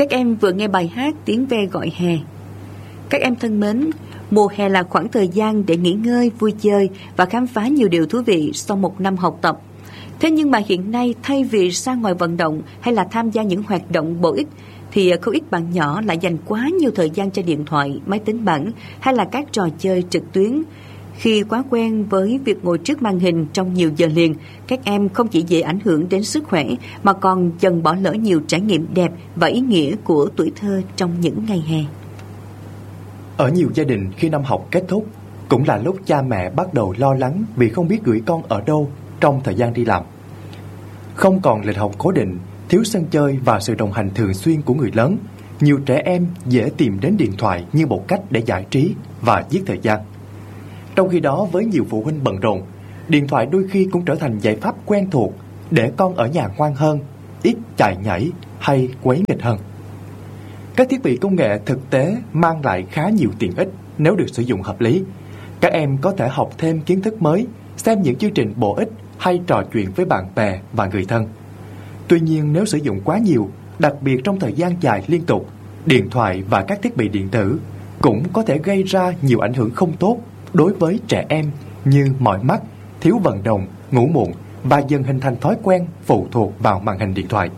Các em vừa nghe bài hát Tiếng ve gọi hè. Các em thân mến, mùa hè là khoảng thời gian để nghỉ ngơi, vui chơi và khám phá nhiều điều thú vị sau một năm học tập. Thế nhưng mà hiện nay, thay vì ra ngoài vận động hay là tham gia những hoạt động bổ ích, thì không ít bạn nhỏ lại dành quá nhiều thời gian cho điện thoại, máy tính bảng hay là các trò chơi trực tuyến. Khi quá quen với việc ngồi trước màn hình trong nhiều giờ liền, các em không chỉ dễ ảnh hưởng đến sức khỏe mà còn dần bỏ lỡ nhiều trải nghiệm đẹp và ý nghĩa của tuổi thơ trong những ngày hè. Ở nhiều gia đình, khi năm học kết thúc cũng là lúc cha mẹ bắt đầu lo lắng vì không biết gửi con ở đâu trong thời gian đi làm. Không còn lịch học cố định, thiếu sân chơi và sự đồng hành thường xuyên của người lớn, nhiều trẻ em dễ tìm đến điện thoại như một cách để giải trí và giết thời gian. Trong khi đó, với nhiều phụ huynh bận rộn, điện thoại đôi khi cũng trở thành giải pháp quen thuộc để con ở nhà ngoan hơn, ít chạy nhảy hay quấy nghịch hơn. Các thiết bị công nghệ thực tế mang lại khá nhiều tiện ích nếu được sử dụng hợp lý. Các em có thể học thêm kiến thức mới, xem những chương trình bổ ích hay trò chuyện với bạn bè và người thân. Tuy nhiên, nếu sử dụng quá nhiều, đặc biệt trong thời gian dài liên tục, điện thoại và các thiết bị điện tử cũng có thể gây ra nhiều ảnh hưởng không tốt đối với trẻ em như mỏi mắt, thiếu vận động, ngủ muộn và dần hình thành thói quen phụ thuộc vào màn hình điện thoại.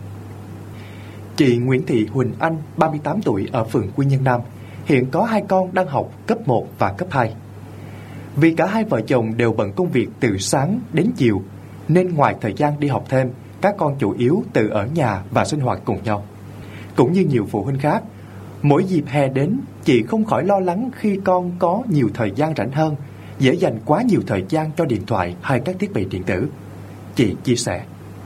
Chị Nguyễn Thị Huỳnh Anh, 38 tuổi ở phường Quy Nhơn Nam, hiện có 2 con đang học cấp 1 và cấp 2. Vì cả hai vợ chồng đều bận công việc từ sáng đến chiều, nên ngoài thời gian đi học thêm, các con chủ yếu tự ở nhà và sinh hoạt cùng nhau. Cũng như nhiều phụ huynh khác, mỗi dịp hè đến, chị không khỏi lo lắng khi con có nhiều thời gian rảnh hơn, dễ dành quá nhiều thời gian cho điện thoại hay các thiết bị điện tử. Chị chia sẻ: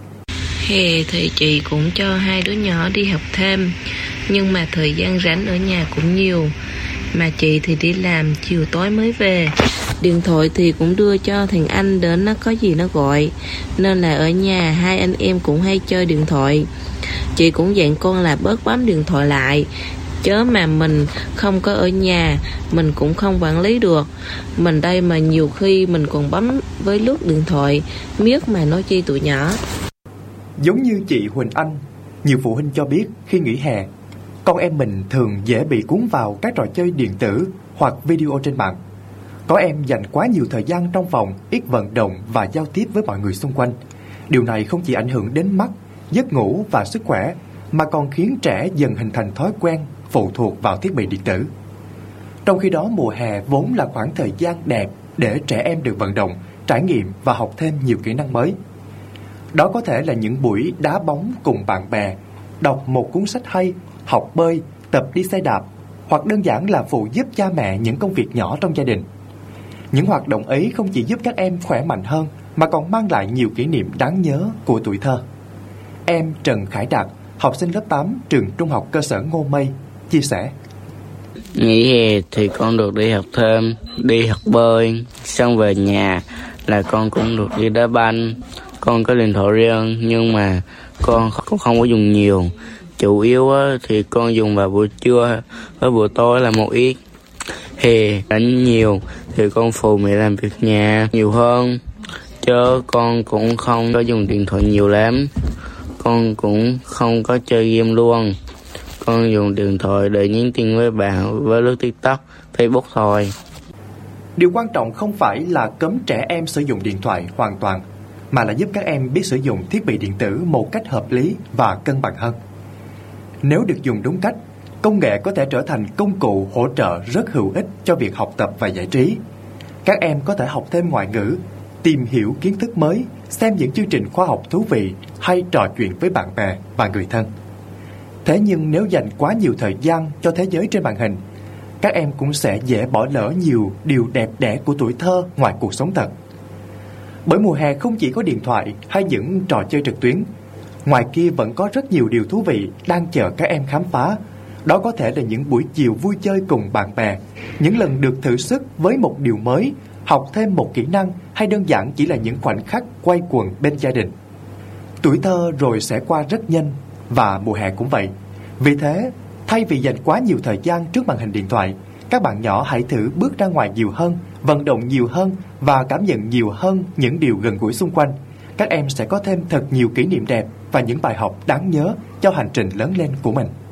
Hè thì chị cũng cho 2 đứa nhỏ đi học thêm, nhưng mà thời gian rảnh ở nhà cũng nhiều. Mà chị thì đi làm chiều tối mới về. Điện thoại thì cũng đưa cho thằng anh đến, nó có gì nó gọi. Nên là ở nhà 2 anh em cũng hay chơi điện thoại. Chị cũng dặn con là bớt bấm điện thoại lại, chớ mà mình không có ở nhà, mình cũng không quản lý được. Mình đây mà nhiều khi mình còn bấm với lướt điện thoại miết mà nói chi tụi nhỏ. Giống như chị Huỳnh Anh, nhiều phụ huynh cho biết khi nghỉ hè, con em mình thường dễ bị cuốn vào các trò chơi điện tử hoặc video trên mạng. Có em dành quá nhiều thời gian trong phòng, ít vận động và giao tiếp với mọi người xung quanh. Điều này không chỉ ảnh hưởng đến mắt, giấc ngủ và sức khỏe, mà còn khiến trẻ dần hình thành thói quen phụ thuộc vào thiết bị điện tử. Trong khi đó, mùa hè vốn là khoảng thời gian đẹp để trẻ em được vận động, trải nghiệm và học thêm nhiều kỹ năng mới. Đó có thể là những buổi đá bóng cùng bạn bè, đọc một cuốn sách hay, học bơi, tập đi xe đạp, hoặc đơn giản là phụ giúp cha mẹ những công việc nhỏ trong gia đình. Những hoạt động ấy không chỉ giúp các em khỏe mạnh hơn, mà còn mang lại nhiều kỷ niệm đáng nhớ của tuổi thơ. Em Trần Khải Đạt, học sinh lớp 8 trường Trung học cơ sở Ngô Mây, chia sẻ: Nghỉ hè thì con được đi học thêm, đi học bơi, xong về nhà là con cũng được đi đá banh. Con có điện thoại riêng nhưng mà con cũng không có dùng nhiều. Chủ yếu thì con dùng vào buổi trưa với buổi tối là một ít. Hè đánh nhiều thì con phụ mẹ làm việc nhà nhiều hơn, chứ con cũng không có dùng điện thoại nhiều lắm. Con cũng không có chơi game luôn. Con dùng điện thoại để nhắn tin với bạn, với lướt TikTok, Facebook thôi. Điều quan trọng không phải là cấm trẻ em sử dụng điện thoại hoàn toàn, mà là giúp các em biết sử dụng thiết bị điện tử một cách hợp lý và cân bằng hơn. Nếu được dùng đúng cách, công nghệ có thể trở thành công cụ hỗ trợ rất hữu ích cho việc học tập và giải trí. Các em có thể học thêm ngoại ngữ, tìm hiểu kiến thức mới, xem những chương trình khoa học thú vị hay trò chuyện với bạn bè và người thân. Thế nhưng nếu dành quá nhiều thời gian cho thế giới trên màn hình, các em cũng sẽ dễ bỏ lỡ nhiều điều đẹp đẽ của tuổi thơ ngoài cuộc sống thật. Bởi mùa hè không chỉ có điện thoại hay những trò chơi trực tuyến, ngoài kia vẫn có rất nhiều điều thú vị đang chờ các em khám phá. Đó có thể là những buổi chiều vui chơi cùng bạn bè, những lần được thử sức với một điều mới, học thêm một kỹ năng, hay đơn giản chỉ là những khoảnh khắc quây quần bên gia đình. Tuổi thơ rồi sẽ qua rất nhanh, và mùa hè cũng vậy. Vì thế, thay vì dành quá nhiều thời gian trước màn hình điện thoại, các bạn nhỏ hãy thử bước ra ngoài nhiều hơn, vận động nhiều hơn và cảm nhận nhiều hơn những điều gần gũi xung quanh. Các em sẽ có thêm thật nhiều kỷ niệm đẹp và những bài học đáng nhớ cho hành trình lớn lên của mình.